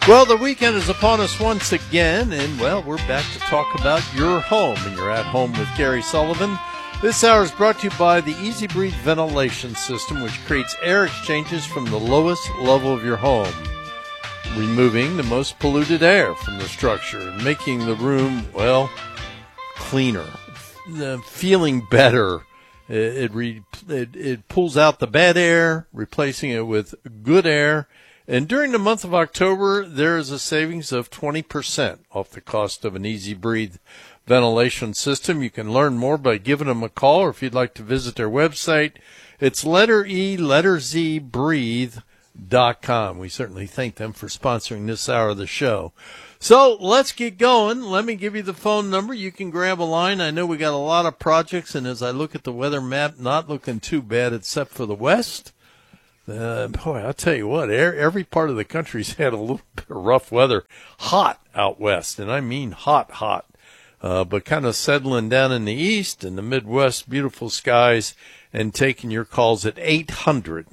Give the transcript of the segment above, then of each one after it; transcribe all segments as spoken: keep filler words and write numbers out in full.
Well, the weekend is upon us once again, and, well, we're back to talk about your home, and you're at home with Gary Sullivan. This hour is brought to you by the Easy Breathe ventilation system, which creates air exchanges from the lowest level of your home, removing the most polluted air from the structure and making the room, well, cleaner, uh, feeling better. It, it, re, it, it pulls out the bad air, replacing it with good air. And during the month of October, there is a savings of twenty percent off the cost of an Easy Breathe ventilation system. You can learn more by giving them a call, or if you'd like to visit their website, it's letter E, letter Z, breathe dot com. We certainly thank them for sponsoring this hour of the show. So let's get going. Let me give you the phone number. You can grab a line. I know we got a lot of projects, and as I look at the weather map, not looking too bad except for the west. Uh, boy, I'll tell you what, every part of the country's had a little bit of rough weather. Hot out west, and I mean hot, hot. Uh, but kind of settling down in the east and the Midwest, beautiful skies, and taking your calls at eight hundred,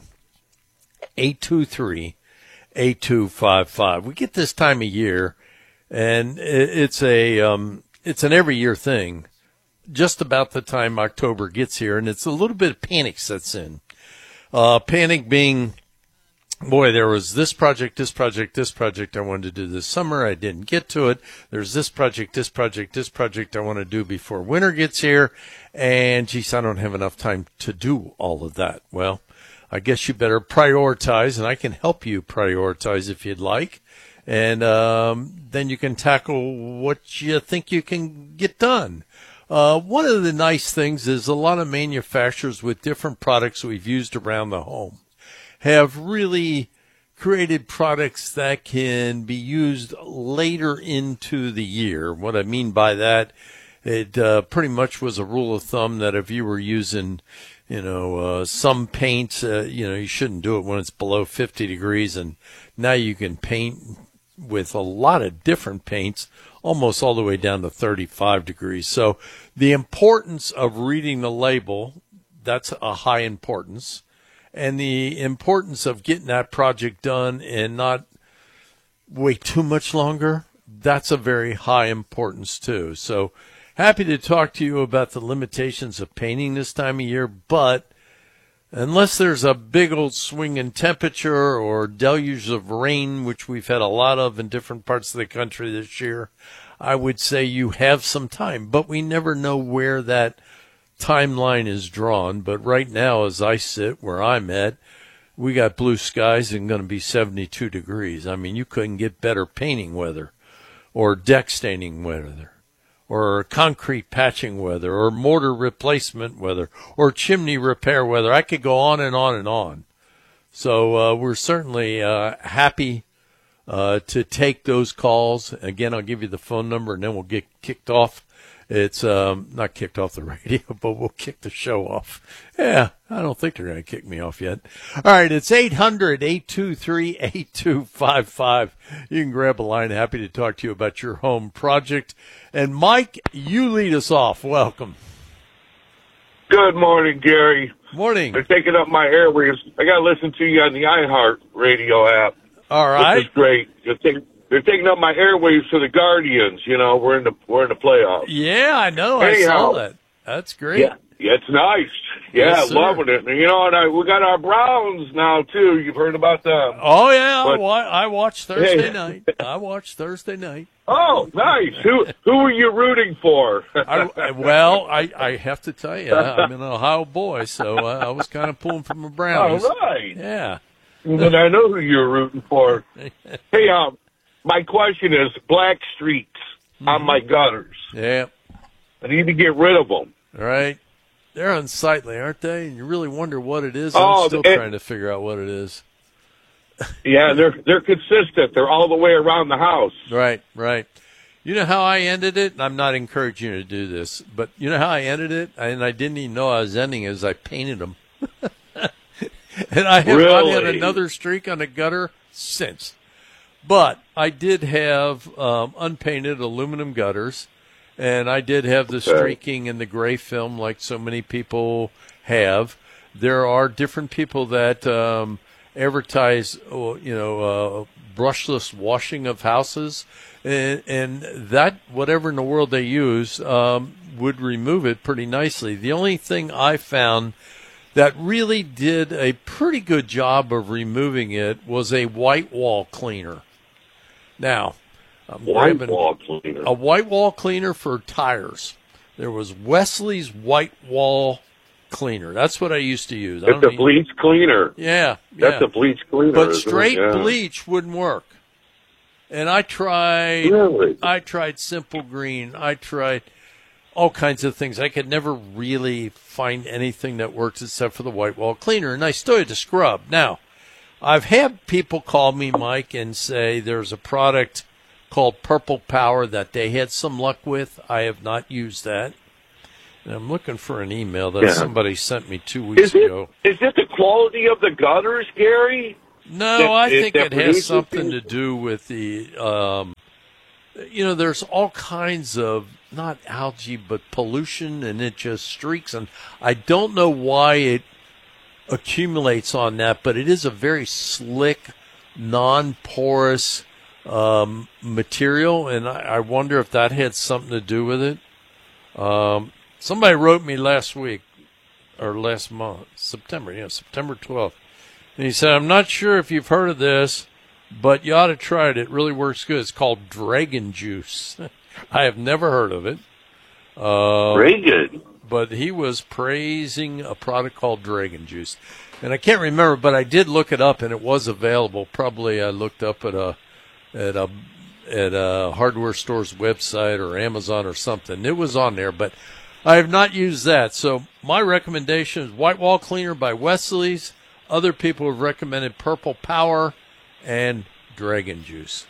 eight two three, eight two five five. We get this time of year, and it's a um, it's an every year thing, just about the time October gets here, and it's a little bit of panic sets in. Uh, panic being, boy, there was this project, this project, this project I wanted to do this summer. I didn't get to it. There's this project, this project, this project I want to do before winter gets here. And, geez, I don't have enough time to do all of that. Well, I guess you better prioritize, and I can help you prioritize if you'd like. And um, then you can tackle what you think you can get done. Uh, one of the nice things is a lot of manufacturers with different products we've used around the home have really created products that can be used later into the year. What I mean by that, it uh, pretty much was a rule of thumb that if you were using, you know, uh, some paints, uh, you know, you shouldn't do it when it's below fifty degrees. And now you can paint with a lot of different paints, almost all the way down to thirty-five degrees. So the importance of reading the label, that's a high importance. And the importance of getting that project done and not wait too much longer, that's a very high importance too. So happy to talk to you about the limitations of painting this time of year, but unless there's a big old swing in temperature or deluge of rain, which we've had a lot of in different parts of the country this year, I would say you have some time. But we never know where that timeline is drawn. But right now, as I sit where I'm at, we got blue skies and going to be seventy-two degrees. I mean, you couldn't get better painting weather or deck staining weather, or concrete patching weather, or mortar replacement weather, or chimney repair weather. I could go on and on and on. So uh, we're certainly uh, happy uh, to take those calls. Again, I'll give you the phone number, and then we'll get kicked off. It's um, not kicked off the radio, but we'll kick the show off. Yeah, I don't think they're going to kick me off yet. All right, it's eight hundred, eight two three, eight two five five. You can grab a line. Happy to talk to you about your home project. And, Mike, you lead us off. Welcome. Good morning, Gary. Morning. They're taking up my airwaves. I got to listen to you on the iHeart radio app. All right. This is great. They're taking, they're taking up my airwaves for the Guardians. You know, we're in the we're in the playoffs. Yeah, I know. Anyhow, I saw that. That's great. Yeah, yeah, it's nice. Yeah, Yes, sir. loving it. And, you know, and I, we got our Browns now too. You've heard about them. Oh yeah, But- I, wa- I watched Thursday Hey. night. I watched Thursday night. Oh, nice. Who who are you rooting for? I, well, I, I have to tell you, I'm an Ohio boy, so uh, I was kind of pulling from the All Brownies. right. Yeah. Then I know who you're rooting for. Hey, um, my question is black streaks on my gutters. Yeah. I need to get rid of them. Right. They're unsightly, aren't they? And you really wonder what it is. Oh, I'm still it- trying to figure out what it is. Yeah, they're they're consistent. They're all the way around the house. Right, right. You know how I ended it? I'm not encouraging you to do this, but you know how I ended it? And I didn't even know I was ending it as I painted them. And I have not had Really? another streak on the gutter since. But I did have um, unpainted aluminum gutters, and I did have the streaking and the gray film like so many people have. There are different people that um, advertise, you know, uh, brushless washing of houses, and, and that, whatever in the world they use, um, would remove it pretty nicely. The only thing I found that really did a pretty good job of removing it was a white wall cleaner. Now, I'm white grabbing wall cleaner. a white wall cleaner for tires. There was Wesley's white wall cleaner. That's what I used to use. I It's don't a need- bleach cleaner. Yeah, That's yeah. a bleach cleaner. But isn't it? straight Yeah. bleach wouldn't work. And I tried Really? I tried Simple Green. I tried all kinds of things. I could never really find anything that works except for the white wall cleaner. And I still had to scrub. Now, I've had people call me, Mike, and say there's a product called Purple Power that they had some luck with. I have not used that. And I'm looking for an email that Yeah. somebody sent me two weeks Is it, ago. is it the quality of the gutters, Gary? No, that- I it- think that it has produces something things? to do with the, um, you know, there's all kinds of, not algae, but pollution, and it just streaks. And I don't know why it accumulates on that, but it is a very slick, non-porous um, material, and I, I wonder if that had something to do with it. Um, somebody wrote me last week, or last month, September, yeah, September twelfth. And he said, I'm not sure if you've heard of this, but you ought to try it. It really works good. It's called Dragon Juice. I have never heard of it. Uh, Very good. But he was praising a product called Dragon Juice. And I can't remember, but I did look it up, and it was available. Probably I looked up at a at a, at a hardware store's website or Amazon or something. It was on there, but I have not used that. So my recommendation is White Wall Cleaner by Wesley's. Other people have recommended Purple Power and Dragon Juice.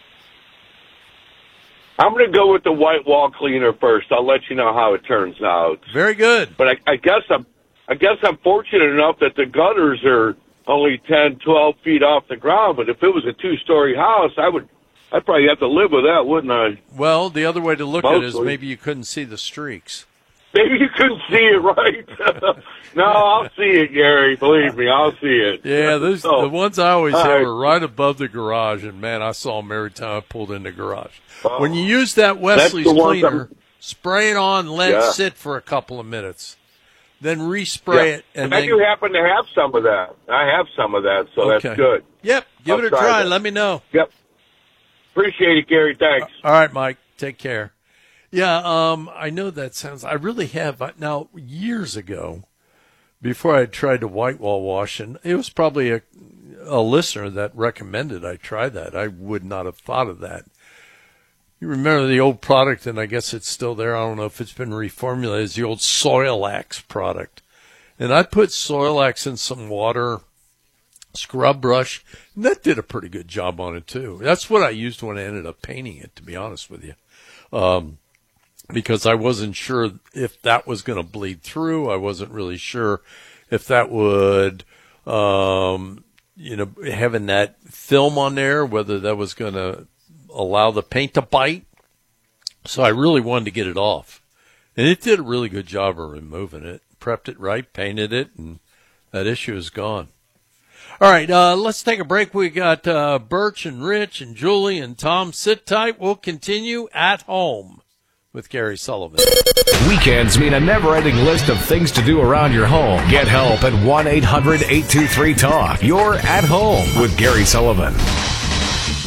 I'm going to go with the white wall cleaner first. I'll let you know how it turns out. Very good. But I, I guess I'm, I guess I'm fortunate enough that the gutters are only ten, twelve feet off the ground. But if it was a two-story house, I would, I'd probably have to live with that, wouldn't I? Well, the other way to look at it is Mostly. maybe you couldn't see the streaks. Maybe you couldn't see it right. No, I'll see it, Gary. Believe me, I'll see it. Yeah, those, Oh. the ones I always All have right. are right above the garage, and man, I saw them every time I pulled in the garage. Oh. When you use that Wesley's the ones cleaner, I'm- spray it on, let Yeah. it sit for a couple of minutes, then respray Yeah. it, and I then do happen to have some of that. I have some of that, so Okay. that's good. yep, give I'll it a try try. that. Let me know. Yep. Appreciate it, Gary. Thanks. All right, Mike. Take care. Yeah, um, I know that sounds. I really have. Now, years ago, before I tried to white wall wash, and it was probably a, a listener that recommended I try that. I would not have thought of that. You remember the old product, and I guess it's still there. I don't know if it's been reformulated. It's the old Soilax product. And I put Soilax in some water, scrub brush, and that did a pretty good job on it, too. That's what I used when I ended up painting it, to be honest with you. Um, because I wasn't sure if that was going to bleed through. I wasn't really sure if that would, um, you know, having that film on there, whether that was going to allow the paint to bite. So I really wanted to get it off. And it did a really good job of removing it. Prepped it right, painted it, and that issue is gone. All right, uh, let's take a break. We got uh, Birch and Rich and Julie and Tom. Sit tight. We'll continue at home with Gary Sullivan. Weekends mean a never-ending list of things to do around your home. Get help at one eight hundred eight two three talk. You're at home with Gary Sullivan.